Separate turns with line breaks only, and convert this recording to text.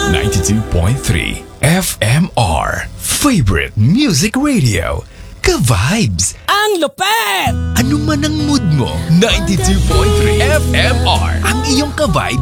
92.3 FMR Favorite Music Radio. Ka-vibes!
Ang lupet!
Ano man ang mood mo, 92.3 FMR ang iyong ka-vibe